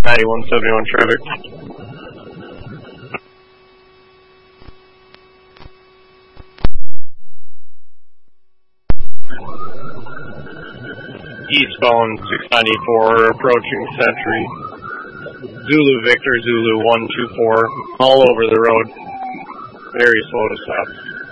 9171 traffic. Eastbound 694 approaching Century. Zulu Victor, Zulu 124, all over the road. Very slow to stop.